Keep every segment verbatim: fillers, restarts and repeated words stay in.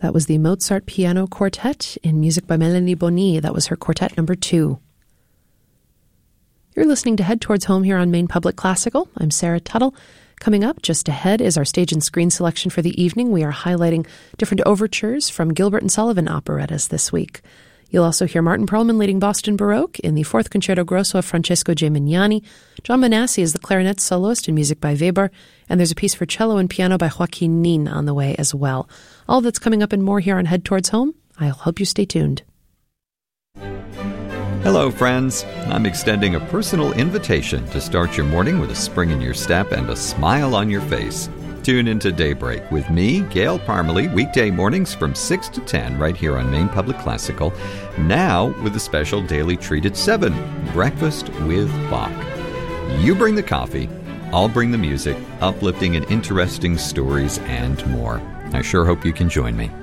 That was the Mozart Piano Quartet in music by Melanie Boni. That was her quartet number two. You're listening to Head Towards Home here on Maine Public Classical. I'm Sarah Tuttle. Coming up just ahead is our stage and screen selection for the evening. We are highlighting different overtures from Gilbert and Sullivan operettas this week. You'll also hear Martin Perlman leading Boston Baroque in the Fourth Concerto Grosso of Francesco J. Mignani. John Manassi is the clarinet soloist in music by Weber, and there's a piece for cello and piano by Joaquin Nin on the way as well. All that's coming up and more here on Head Towards Home. I'll hope you stay tuned. Hello, friends. I'm extending a personal invitation to start your morning with a spring in your step and a smile on your face. Tune into Daybreak with me, Gail Parmalee, weekday mornings from six to ten right here on Maine Public Classical. Now with a special daily treat at seven, Breakfast with Bach. You bring the coffee, I'll bring the music, uplifting and interesting stories and more. I sure hope you can join me.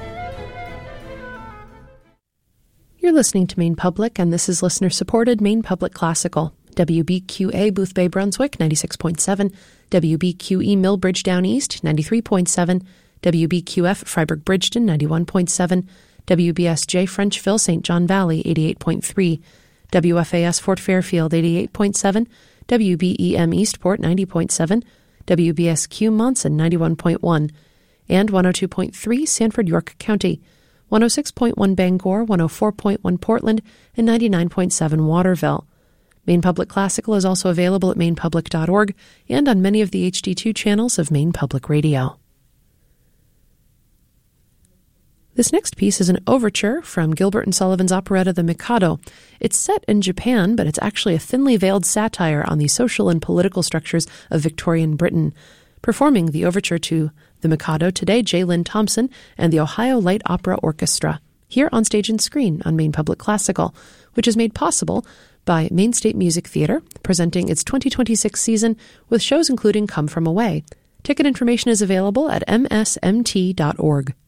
You're listening to Maine Public, and this is listener-supported Maine Public Classical. W B Q A Boothbay Brunswick, ninety-six point seven, W B Q E Millbridge Down East, ninety-three point seven, W B Q F Freiburg Bridgeton, ninety-one point seven, W B S J Frenchville Saint John Valley, eighty-eight point three, W F A S Fort Fairfield, eighty-eight point seven, W B E M Eastport, ninety point seven, W B S Q Monson, ninety-one point one, and one oh two point three Sanford York County, one oh six point one Bangor, one oh four point one Portland, and ninety-nine point seven Waterville. Maine Public Classical is also available at maine public dot org and on many of the H D two channels of Maine Public Radio. This next piece is an overture from Gilbert and Sullivan's operetta The Mikado. It's set in Japan, but it's actually a thinly veiled satire on the social and political structures of Victorian Britain. Performing the overture to The Mikado today, J. Lynn Thompson and the Ohio Light Opera Orchestra, here on Stage and Screen on Maine Public Classical, which is made possible by Maine State Music Theater, presenting its twenty twenty-six season with shows including Come From Away. Ticket information is available at m s m t dot org.